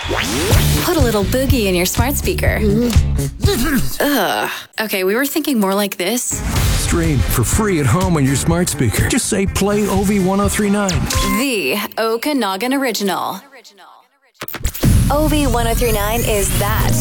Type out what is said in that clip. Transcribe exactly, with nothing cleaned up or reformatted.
Put a little boogie in your smart speaker. Ugh. Okay, we were thinking more like this. Stream for free at home on your smart speaker. Just say play O V ten thirty-nine. The Okanagan Original. O V ten thirty-nine is that.